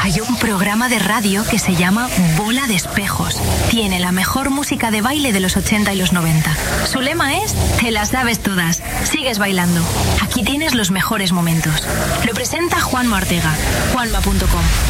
Hay un programa de radio que se llama Bola de Espejos. Tiene la mejor música de baile de los 80 y los 90. Su lema es: te las sabes todas, sigues bailando. Aquí tienes los mejores momentos. Lo presenta Juanma Ortega. Juanma.com.